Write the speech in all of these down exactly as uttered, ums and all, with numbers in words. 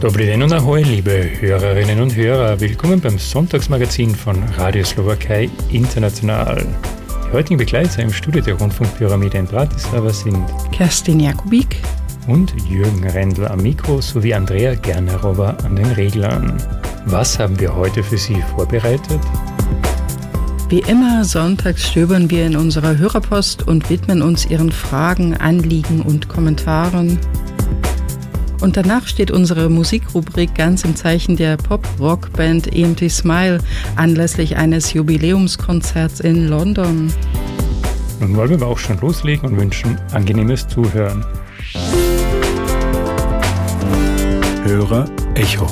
Dobrý den und ahoj, liebe Hörerinnen und Hörer. Willkommen beim Sonntagsmagazin von Radio Slowakei International. Die heutigen Begleiter im Studio der Rundfunkpyramide in Bratislava sind Kerstin Jakubik und Jürgen Rendl am Mikro sowie Andrea Gernerova an den Reglern. Was haben wir heute für Sie vorbereitet? Wie immer, sonntags stöbern wir in unserer Hörerpost und widmen uns Ihren Fragen, Anliegen und Kommentaren. Und danach steht unsere Musikrubrik ganz im Zeichen der Pop-Rock-Band E M T Smile anlässlich eines Jubiläumskonzerts in London. Nun wollen wir aber auch schon loslegen und wünschen angenehmes Zuhören. Hörer Echo.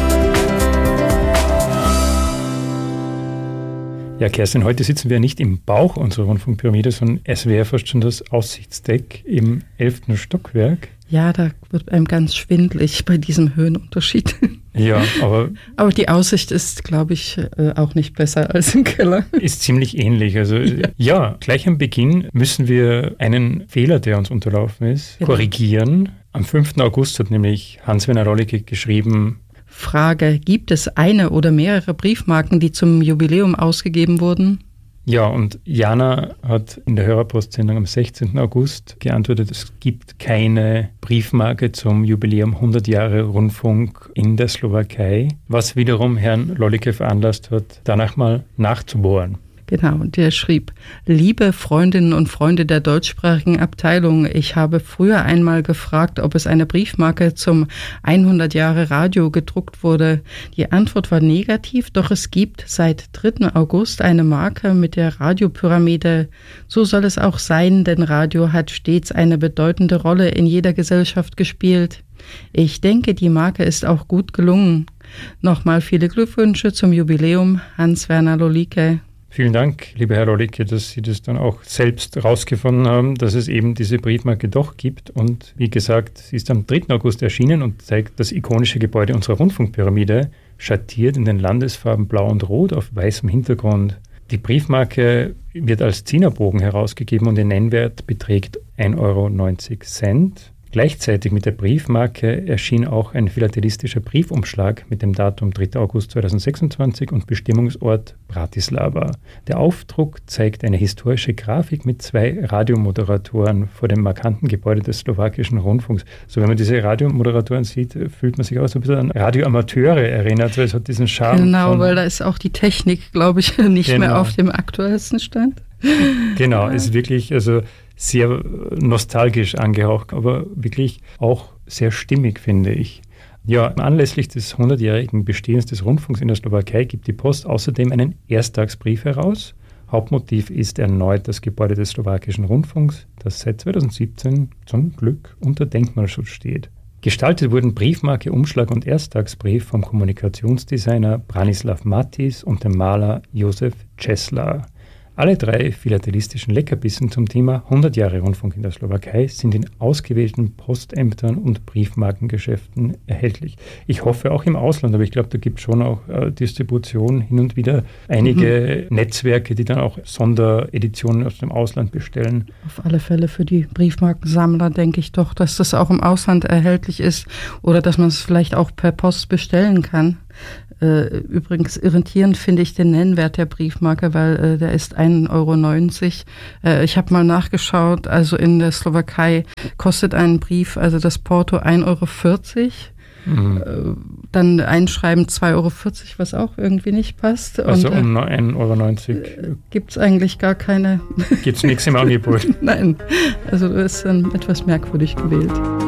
Ja, Kerstin, heute sitzen wir nicht im Bauch unserer Rundfunkpyramide, sondern es wäre fast schon das Aussichtsdeck im elften Stockwerk. Ja, da wird einem ganz schwindelig bei diesem Höhenunterschied. Ja, aber... aber die Aussicht ist, glaube ich, auch nicht besser als im Keller. Ist ziemlich ähnlich. Also ja, ja gleich am Beginn müssen wir einen Fehler, der uns unterlaufen ist, genau. korrigieren. Am fünften August hat nämlich Hans-Werner Rollicke geschrieben... Frage, gibt es eine oder mehrere Briefmarken, die zum Jubiläum ausgegeben wurden? Ja, und Jana hat in der Hörerpostsendung am sechzehnten August geantwortet, es gibt keine Briefmarke zum Jubiläum hundert Jahre Rundfunk in der Slowakei, was wiederum Herrn Rollicke veranlasst hat, danach mal nachzubohren. Genau, und der schrieb, liebe Freundinnen und Freunde der deutschsprachigen Abteilung, ich habe früher einmal gefragt, ob es eine Briefmarke zum hundert Jahre Radio gedruckt wurde. Die Antwort war negativ, doch es gibt seit dritten August eine Marke mit der Radiopyramide. So soll es auch sein, denn Radio hat stets eine bedeutende Rolle in jeder Gesellschaft gespielt. Ich denke, die Marke ist auch gut gelungen. Nochmal viele Glückwünsche zum Jubiläum, Hans-Werner Rollicke. Vielen Dank, lieber Herr Rollicke, dass Sie das dann auch selbst rausgefunden haben, dass es eben diese Briefmarke doch gibt. Und wie gesagt, sie ist am dritten August erschienen und zeigt das ikonische Gebäude unserer Rundfunkpyramide, schattiert in den Landesfarben Blau und Rot auf weißem Hintergrund. Die Briefmarke wird als Zehnerbogen herausgegeben und ihr Nennwert beträgt ein Euro neunzig. Gleichzeitig mit der Briefmarke erschien auch ein philatelistischer Briefumschlag mit dem Datum dritter August zweitausendsechsundzwanzig und Bestimmungsort Bratislava. Der Aufdruck zeigt eine historische Grafik mit zwei Radiomoderatoren vor dem markanten Gebäude des slowakischen Rundfunks. So, wenn man diese Radiomoderatoren sieht, fühlt man sich auch so ein bisschen an Radioamateure erinnert. Es hat diesen Charme. Genau, von, weil da ist auch die Technik, glaube ich, nicht genau. mehr auf dem aktuellsten Stand. Genau, ist wirklich, also sehr nostalgisch angehaucht, aber wirklich auch sehr stimmig, finde ich. Ja, anlässlich des hundertjährigen Bestehens des Rundfunks in der Slowakei gibt die Post außerdem einen Ersttagsbrief heraus. Hauptmotiv ist erneut das Gebäude des slowakischen Rundfunks, das seit zweitausendsiebzehn zum Glück unter Denkmalschutz steht. Gestaltet wurden Briefmarke, Umschlag und Ersttagsbrief vom Kommunikationsdesigner Branislav Matis und dem Maler Josef Česlar. Alle drei philatelistischen Leckerbissen zum Thema hundert Jahre Rundfunk in der Slowakei sind in ausgewählten Postämtern und Briefmarkengeschäften erhältlich. Ich hoffe auch im Ausland, aber ich glaube, da gibt es schon auch äh, Distribution, hin und wieder einige mhm. Netzwerke, die dann auch Sondereditionen aus dem Ausland bestellen. Auf alle Fälle für die Briefmarkensammler denke ich doch, dass das auch im Ausland erhältlich ist oder dass man es vielleicht auch per Post bestellen kann. Äh, übrigens irritierend finde ich den Nennwert der Briefmarke, weil äh, der ist ein Euro neunzig. Äh, ich habe mal nachgeschaut, also in der Slowakei kostet ein Brief, also das Porto ein Euro vierzig. Mhm. Äh, dann Einschreiben zwei Euro vierzig, was auch irgendwie nicht passt. Also und, um ein Euro neunzig. Äh, gibt es eigentlich gar keine... Gibt es nichts im Angebot? Nein, also das ist dann etwas merkwürdig gewählt.